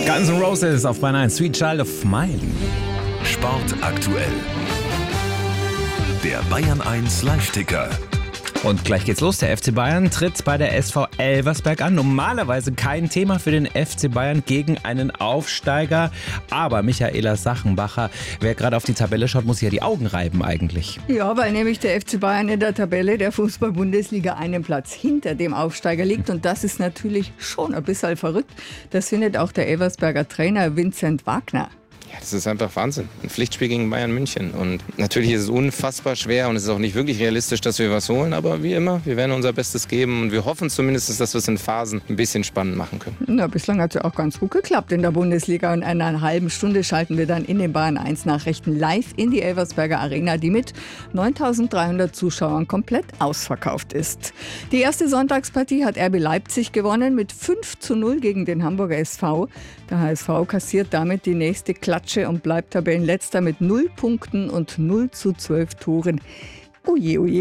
Guns N' Roses auf Bayern 1, Sweet Child of Mine. Sport aktuell. Der Bayern 1 Live-Ticker. Und gleich geht's los. Der FC Bayern tritt bei der SV Elversberg an. Normalerweise kein Thema für den FC Bayern gegen einen Aufsteiger. Aber Michaela Sachenbacher, wer gerade auf die Tabelle schaut, muss sich ja die Augen reiben eigentlich. Ja, weil nämlich der FC Bayern in der Tabelle der Fußball-Bundesliga einen Platz hinter dem Aufsteiger liegt. Und das ist natürlich schon ein bisschen verrückt. Das findet auch der Elversberger Trainer Vincent Wagner. Ja, das ist einfach Wahnsinn. Ein Pflichtspiel gegen Bayern München. Und natürlich ist es unfassbar schwer und es ist auch nicht wirklich realistisch, dass wir was holen. Aber wie immer, wir werden unser Bestes geben und wir hoffen zumindest, dass wir es in Phasen ein bisschen spannend machen können. Na, bislang hat es ja auch ganz gut geklappt in der Bundesliga. Und in einer halben Stunde schalten wir dann in den Bayern 1 Nachrichten live in die Elversberger Arena, die mit 9.300 Zuschauern komplett ausverkauft ist. Die erste Sonntagspartie hat RB Leipzig gewonnen mit 5:0 gegen den Hamburger SV. Der HSV kassiert damit die nächste Klatsche und bleibt Tabellenletzter mit 0 Punkten und 0:12 Toren. Oje, oje.